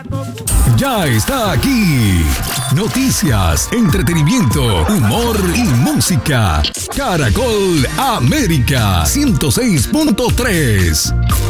Ya está aquí. Noticias, entretenimiento, humor y música. Caracol América 106.3.